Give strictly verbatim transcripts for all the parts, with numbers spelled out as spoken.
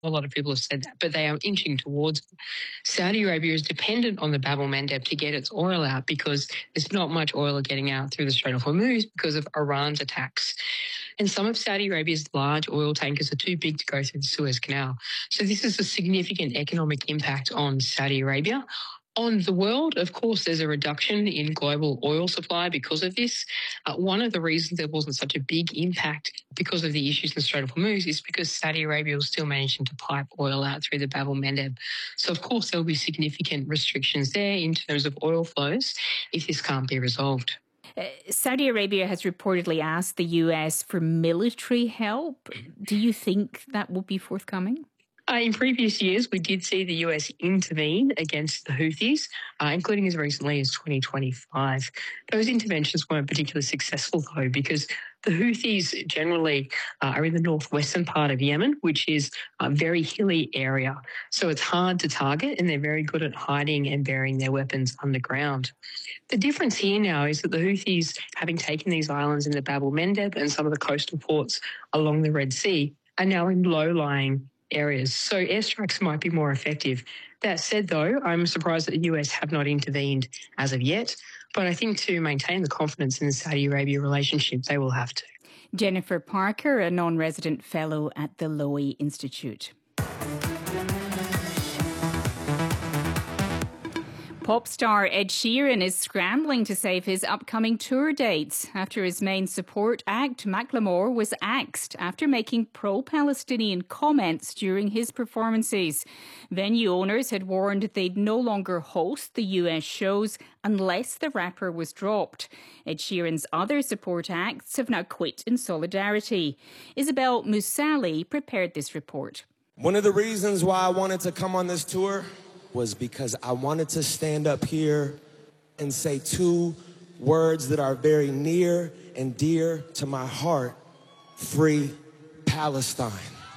A lot of people have said that, but they are inching towards it. Saudi Arabia is dependent on the Bab el-Mandeb to get its oil out because there's not much oil getting out through the Strait of Hormuz because of Iran's attacks. And some of Saudi Arabia's large oil tankers are too big to go through the Suez Canal. So this is a significant economic impact on Saudi Arabia. On the world, of course, there's a reduction in global oil supply because of this. Uh, one of the reasons there wasn't such a big impact because of the issues in the Strait of Hormuz is because Saudi Arabia was still managing to pipe oil out through the Bab el-Mandeb. So, of course, there will be significant restrictions there in terms of oil flows if this can't be resolved. Uh, Saudi Arabia has reportedly asked the U S for military help. Do you think that will be forthcoming? Uh, in previous years, we did see the U S intervene against the Houthis, uh, including as recently as twenty twenty-five. Those interventions weren't particularly successful, though, because the Houthis generally uh, are in the northwestern part of Yemen, which is a very hilly area. So it's hard to target, and they're very good at hiding and burying their weapons underground. The difference here now is that the Houthis, having taken these islands in the Bab el-Mandeb and some of the coastal ports along the Red Sea, are now in low-lying areas, so airstrikes might be more effective. That said, though, I'm surprised that the U S have not intervened as of yet, but I think to maintain the confidence in the Saudi Arabia relationship, they will have to. Jennifer Parker, a non-resident fellow at the Lowy Institute. Pop star Ed Sheeran is scrambling to save his upcoming tour dates after his main support act, Macklemore, was axed after making pro-Palestinian comments during his performances. Venue owners had warned they'd no longer host the U S shows unless the rapper was dropped. Ed Sheeran's other support acts have now quit in solidarity. Isabel Musali prepared this report. One of the reasons why I wanted to come on this tour was because I wanted to stand up here and say two words that are very near and dear to my heart: free Palestine.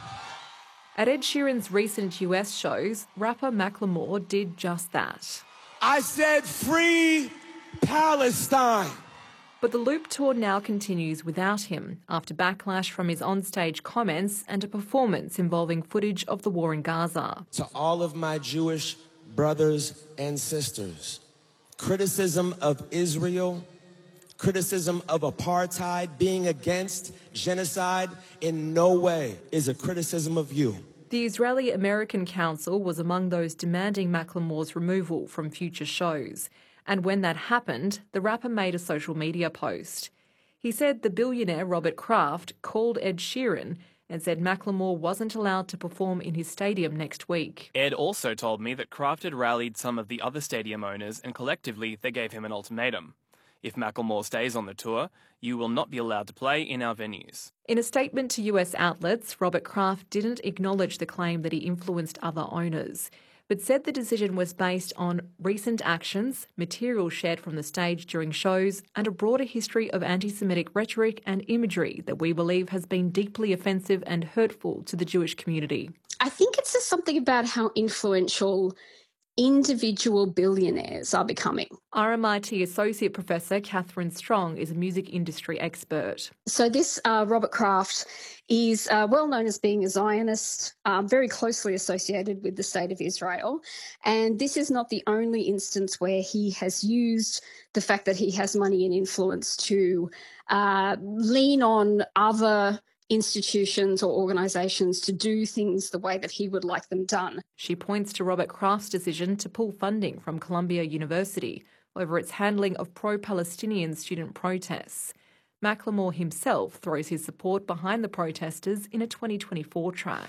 At Ed Sheeran's recent U S shows, rapper Macklemore did just that. I said free Palestine. But the Loop tour now continues without him after backlash from his onstage comments and a performance involving footage of the war in Gaza. To all of my Jewish brothers and sisters, criticism of Israel, criticism of apartheid, being against genocide in no way is a criticism of you. The Israeli American Council was among those demanding Macklemore's removal from future shows. And when that happened, the rapper made a social media post. He said the billionaire Robert Kraft called Ed Sheeran and said Macklemore wasn't allowed to perform in his stadium next week. Ed also told me that Kraft had rallied some of the other stadium owners and collectively they gave him an ultimatum. If Macklemore stays on the tour, you will not be allowed to play in our venues. In a statement to U S outlets, Robert Kraft didn't acknowledge the claim that he influenced other owners, but said the decision was based on recent actions, material shared from the stage during shows, and a broader history of anti-Semitic rhetoric and imagery that we believe has been deeply offensive and hurtful to the Jewish community. I think it's just something about how influential individual billionaires are becoming. R M I T Associate Professor Catherine Strong is a music industry expert. So this uh, Robert Kraft is uh, well known as being a Zionist, um, very closely associated with the State of Israel. And this is not the only instance where he has used the fact that he has money and influence to uh, lean on other institutions or organisations to do things the way that he would like them done. She points to Robert Kraft's decision to pull funding from Columbia University over its handling of pro-Palestinian student protests. Macklemore himself throws his support behind the protesters in a twenty twenty-four track.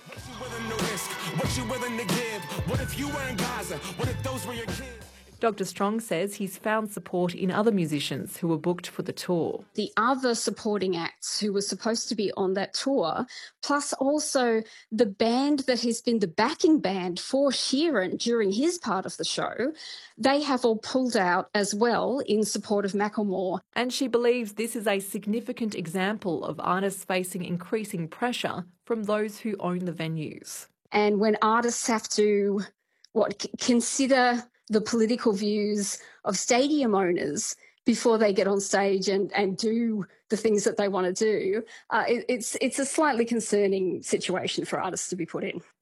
Doctor Strong says he's found support in other musicians who were booked for the tour. The other supporting acts who were supposed to be on that tour, plus also the band that has been the backing band for Sheeran during his part of the show, they have all pulled out as well in support of Macklemore. And she believes this is a significant example of artists facing increasing pressure from those who own the venues. And when artists have to, what, c- consider the political views of stadium owners before they get on stage and, and do the things that they want to do, uh, it, it's it's a slightly concerning situation for artists to be put in.